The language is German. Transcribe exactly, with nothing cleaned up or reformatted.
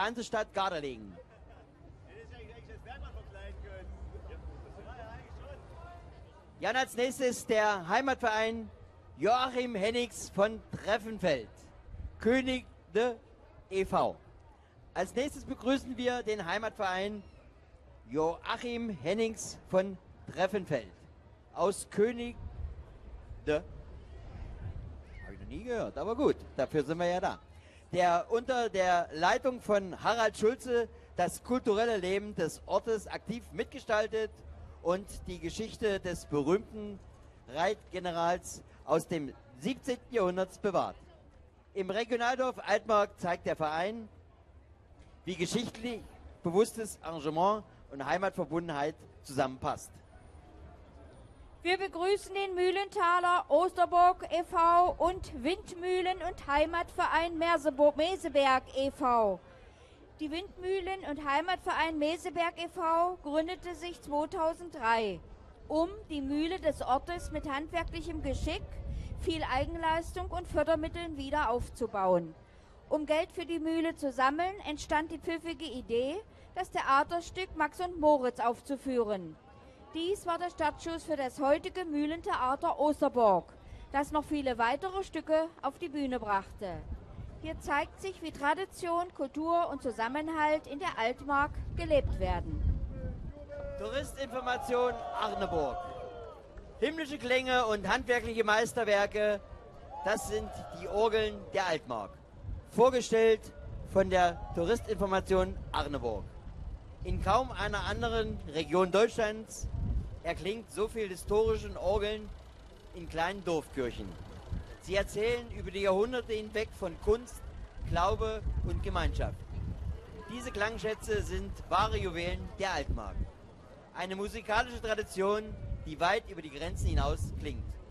Hansestadt Gardelegen. Ja, und als nächstes der Heimatverein Joachim Hennigs von Treffenfeld, König de e V. Als nächstes begrüßen wir den Heimatverein Joachim Hennings von Treffenfeld aus König de. Habe ich noch nie gehört, aber gut, dafür sind wir ja da. Der unter der Leitung von Harald Schulze das kulturelle Leben des Ortes aktiv mitgestaltet und die Geschichte des berühmten Reitgenerals aus dem siebzehnten Jahrhundert bewahrt. Im Regionaldorf Altmark zeigt der Verein, wie geschichtlich bewusstes Engagement und Heimatverbundenheit zusammenpasst. Wir begrüßen den Mühlenthaler Osterburg e V und Windmühlen- und Heimatverein Merseburg Meseberg e V Die Windmühlen- und Heimatverein Meseberg e V gründete sich zweitausenddrei, um die Mühle des Ortes mit handwerklichem Geschick, viel Eigenleistung und Fördermitteln wieder aufzubauen. Um Geld für die Mühle zu sammeln, entstand die pfiffige Idee, das Theaterstück Max und Moritz aufzuführen. Dies war der Startschuss für das heutige Mühlentheater Osterburg, das noch viele weitere Stücke auf die Bühne brachte. Hier zeigt sich, wie Tradition, Kultur und Zusammenhalt in der Altmark gelebt werden. Touristinformation Arneburg. Himmlische Klänge und handwerkliche Meisterwerke, das sind die Orgeln der Altmark. Vorgestellt von der Touristinformation Arneburg. In kaum einer anderen Region Deutschlands erklingt so viel historischen Orgeln in kleinen Dorfkirchen. Sie erzählen über die Jahrhunderte hinweg von Kunst, Glaube und Gemeinschaft. Diese Klangschätze sind wahre Juwelen der Altmark. Eine musikalische Tradition, die weit über die Grenzen hinaus klingt.